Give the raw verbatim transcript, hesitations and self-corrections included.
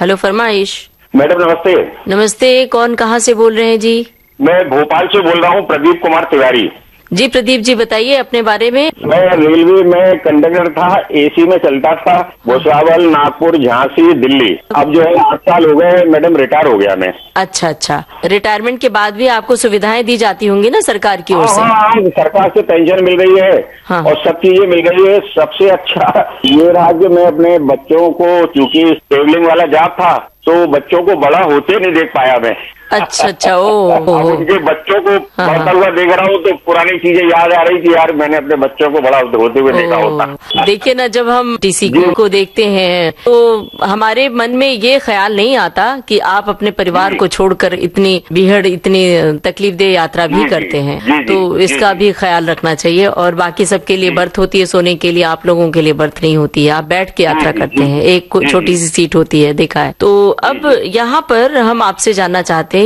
Hello फरमाइश। Madam नमस्ते। नमस्ते, कौन कहाँ से बोल रहे हैं जी? मैं भोपाल से बोल रहा हूँ, प्रदीप कुमार तिवारी। जी प्रदीप जी, बताइए अपने बारे में। मैं रेलवे में कंडक्टर था, एसी में चलता था, भुसावल, नागपुर, झांसी, दिल्ली। अब जो है आठ साल हो गए मैडम, रिटायर हो गया मैं। अच्छा अच्छा, रिटायरमेंट के बाद भी आपको सुविधाएं दी जाती होंगी ना सरकार की ओर से? हाँ हाँ, सरकार से पेंशन मिल रही है। हाँ। और सब चीजें मिल रही है। सबसे अच्छा ये रहा कि मैं अपने बच्चों को, चूंकि ट्रेवलिंग वाला जॉब था, तो बच्चों को बड़ा होते नहीं देख पाया मैं। अच्छा अच्छा, ओ उनके बच्चों को बढ़ता हुआ देख रहा हूँ तो पुरानी चीजें याद आ रही कि यार मैंने अपने बच्चों को बड़ा होते हुए देखा होता। देखिए ना, जब हम टीसी को देखते हैं तो हमारे मन में ये ख्याल नहीं आता कि आप अपने परिवार को छोड़कर इतनी बीहड़, इतनी तकलीफ दे यात्रा भी करते हैं। तो इसका भी ख्याल रखना चाहिए। और बाकी सबके लिए बर्थ होती है सोने के लिए, आप लोगों के लिए बर्थ नहीं होती है, आप बैठ के यात्रा करते हैं, एक छोटी सी सीट होती है, देखा है। तो अब यहाँ पर हम आपसे जानना चाहते हैं